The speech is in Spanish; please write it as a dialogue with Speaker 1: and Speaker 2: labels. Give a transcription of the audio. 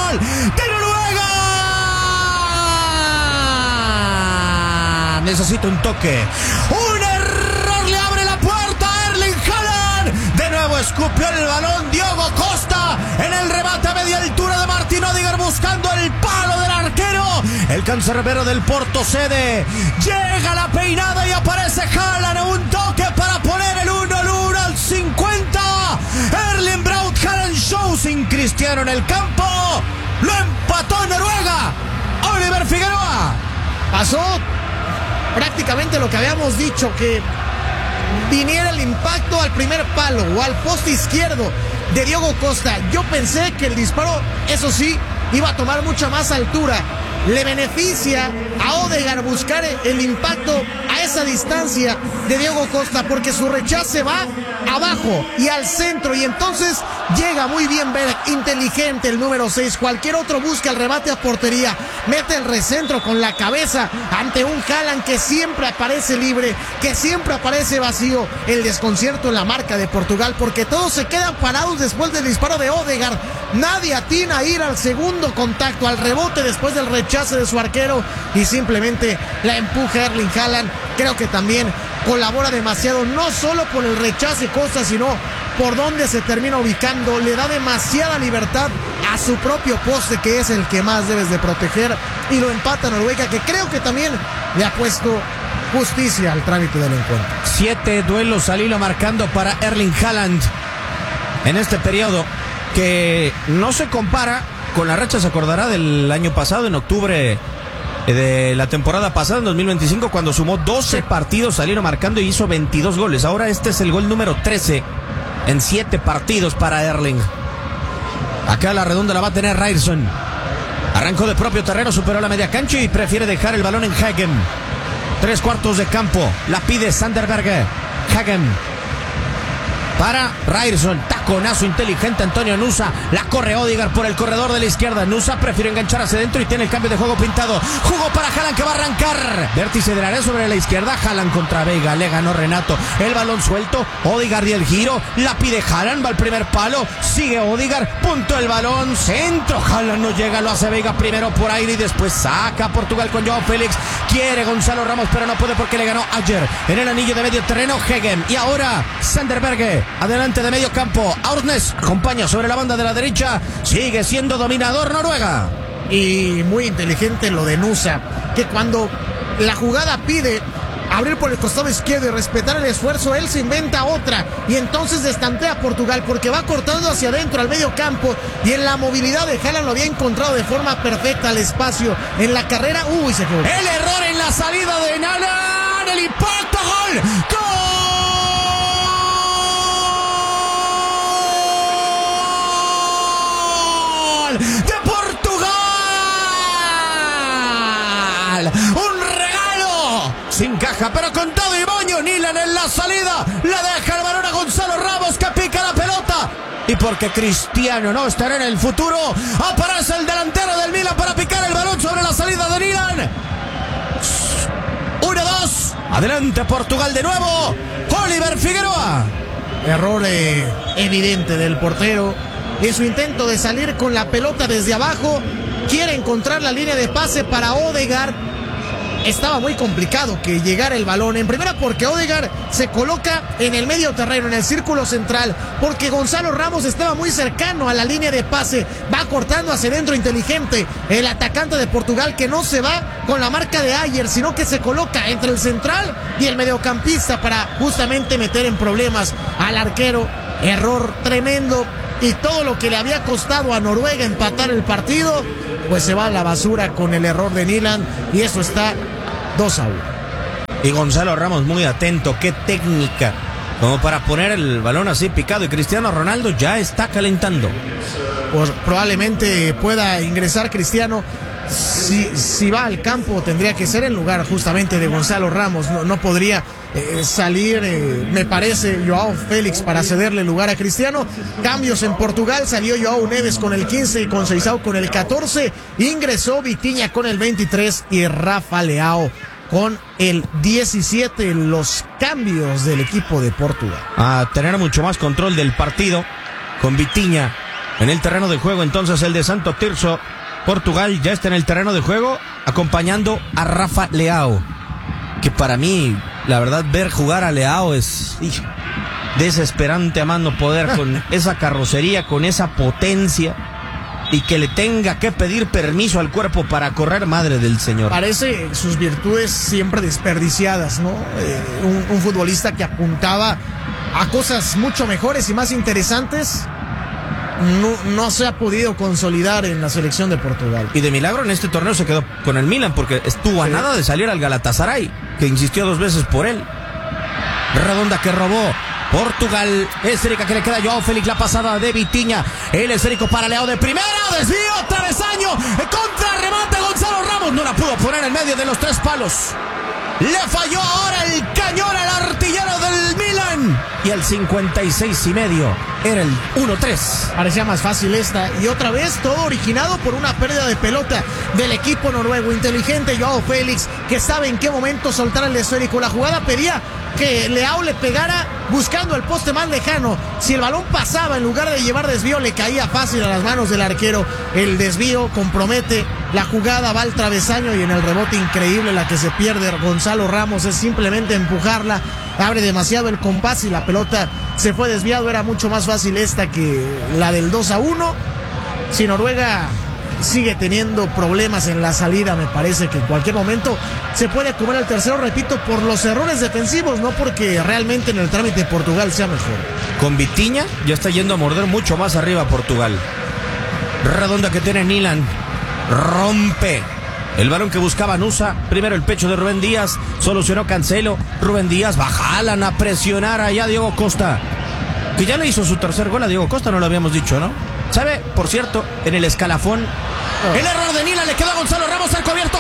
Speaker 1: gol de Noruega. Necesita un toque. Un error le abre la puerta a Erling Haaland. De nuevo escupió el balón Diogo Costa en el remate a media altura de Martin Odegaard buscando el palo del arquero. El cancerbero del Porto cede. Llega la peinada y aparece Haaland. Un toque para poner el 1-1 al 50. Erling Braut Haaland show sin Cristiano en el campo. Lo empató Noruega. Oliver Figueroa.
Speaker 2: Pasó prácticamente lo que habíamos dicho, que viniera el impacto al primer palo o al poste izquierdo de Diogo Costa. Yo pensé que el disparo, eso sí, iba a tomar mucha más altura. Le beneficia a Odegaard buscar el impacto a esa distancia de Diogo Costa, porque su rechace va abajo y al centro, y entonces llega muy bien Berg, inteligente el número 6. Cualquier otro busca el remate a portería, mete el recentro con la cabeza ante un Haaland que siempre aparece libre, que siempre aparece vacío. El desconcierto en la marca de Portugal, porque todos se quedan parados después del disparo de Odegaard. Nadie atina a ir al segundo contacto, al rebote después del rechace de su arquero, y simplemente la empuja Erling Haaland. Creo que también colabora demasiado, no solo por el rechace Costa, sino por donde se termina ubicando. Le da demasiada libertad a su propio poste, que es el que más debes de proteger, y lo empata Noruega, que creo que también le ha puesto justicia al trámite del encuentro.
Speaker 1: 7 duelos al hilo marcando para Erling Haaland en este periodo, que no se compara con la racha, se acordará, del año pasado, en octubre de la temporada pasada, en 2025, cuando sumó 12 partidos al hilo marcando y hizo 22 goles. Ahora este es el gol número 13 en 7 partidos para Erling. Acá la redonda la va a tener Ryerson. Arrancó de propio terreno, superó la media cancha y prefiere dejar el balón en Hagen. 3/4 de campo, la pide Sander Berge. Hagen para Ryerson, taconazo inteligente Antonio Nusa, la corre Odegaard por el corredor de la izquierda. Nusa prefiere enganchar hacia adentro y tiene el cambio de juego pintado. Jugó para Haaland, que va a arrancar. Vértice del área sobre la izquierda. Haaland contra Veiga, le ganó Renato. El balón suelto, Odegaard y el giro, la pide Haaland, va al primer palo, sigue Odegaard, punto el balón, centro, Haaland no llega, lo hace Veiga primero por aire y después saca a Portugal con Joao Félix. Quiere Gonzalo Ramos, pero no puede porque le ganó ayer en el anillo de medio terreno Hagen. Y ahora Sander Berge, adelante de medio campo. Aurnes acompaña sobre la banda de la derecha. Sigue siendo dominador Noruega.
Speaker 2: Y muy inteligente lo de Nusa, que cuando la jugada pide abrir por el costado izquierdo y respetar el esfuerzo, él se inventa otra y entonces destantea a Portugal, porque va cortando hacia adentro al medio campo, y en la movilidad de Haaland lo había encontrado de forma perfecta al espacio. En la carrera, se fue.
Speaker 1: El error en la salida de Haaland, el impacto, gol. De Portugal, un regalo sin caja, pero con todo y moño. Nyland en la salida, le deja el balón a Gonzalo Ramos, que pica la pelota, y porque Cristiano no estará en el futuro, aparece el delantero del Milan para picar el balón sobre la salida de Nyland. 1-2, adelante Portugal de nuevo. Oliver Figueroa.
Speaker 2: Error evidente del portero en su intento de salir con la pelota desde abajo. Quiere encontrar la línea de pase para Odegaard. Estaba muy complicado que llegara el balón. En primera, porque Odegaard se coloca en el medio terreno, en el círculo central, porque Gonzalo Ramos estaba muy cercano a la línea de pase. Va cortando hacia adentro, inteligente el atacante de Portugal, que no se va con la marca de Ayer, sino que se coloca entre el central y el mediocampista para justamente meter en problemas al arquero. Error tremendo. Y todo lo que le había costado a Noruega empatar el partido, pues se va a la basura con el error de Nyland, y eso está 2-1.
Speaker 1: Y Gonzalo Ramos muy atento, qué técnica, como para poner el balón así picado, y Cristiano Ronaldo ya está calentando.
Speaker 2: Pues probablemente pueda ingresar Cristiano. Si va al campo, tendría que ser en lugar justamente de Gonzalo Ramos. No podría salir, me parece, Joao Félix para cederle lugar a Cristiano. Cambios en Portugal: salió Joao Neves con el 15 y Conceição con el 14. Ingresó Vitinha con el 23 y Rafa Leao con el 17. Los cambios del equipo de Portugal.
Speaker 1: A tener mucho más control del partido, con Vitinha en el terreno de juego. Entonces el de Santo Tirso, Portugal, ya está en el terreno de juego acompañando a Rafa Leao, que para mí, la verdad, ver jugar a Leao es desesperante a más no poder, con esa carrocería, con esa potencia, y que le tenga que pedir permiso al cuerpo para correr, madre del señor.
Speaker 2: Parece sus virtudes siempre desperdiciadas, ¿no? Un futbolista que apuntaba a cosas mucho mejores y más interesantes, no se ha podido consolidar en la selección de Portugal.
Speaker 1: Y de milagro en este torneo se quedó con el Milan, porque estuvo a nada de salir al Galatasaray, que insistió 2 veces por él. Redonda que robó Portugal, esférica que le queda a Joao Félix, la pasada de Vitinha, el esférico para Leao de primera, desvío, travesaño, contra remate Gonzalo Ramos, no la pudo poner en medio de los 3 palos. Le falló ahora el cañón al artillero del Milan. Y al 56.5 era el 1-3.
Speaker 2: Parecía más fácil esta. Y otra vez todo originado por una pérdida de pelota del equipo noruego. Inteligente Joao Félix, que sabe en qué momento soltar el esférico. La jugada pedía que Leao le pegara buscando el poste más lejano. Si el balón pasaba, en lugar de llevar desvío, le caía fácil a las manos del arquero. El desvío compromete, la jugada va al travesaño y en el rebote increíble la que se pierde Gonzalo Ramos es simplemente empujarla, abre demasiado el compás y la pelota se fue desviado. Era mucho más fácil esta que la del 2-1. Si Noruega sigue teniendo problemas en la salida, me parece que en cualquier momento se puede comer el tercero, repito, por los errores defensivos, no porque realmente en el trámite Portugal sea mejor.
Speaker 1: Con Vitinha ya está yendo a morder mucho más arriba Portugal. Redonda que tiene Nilan, rompe el balón que buscaba Nusa, primero el pecho de Rubén Díaz, solucionó Cancelo, Rubén Díaz, bajalan a presionar allá a Diego Costa, que ya le hizo su tercer gol a Diego Costa, no lo habíamos dicho, ¿no? ¿Sabe? Por cierto, en el escalafón, el error de Nilan le quedó a Gonzalo Ramos al cubierto.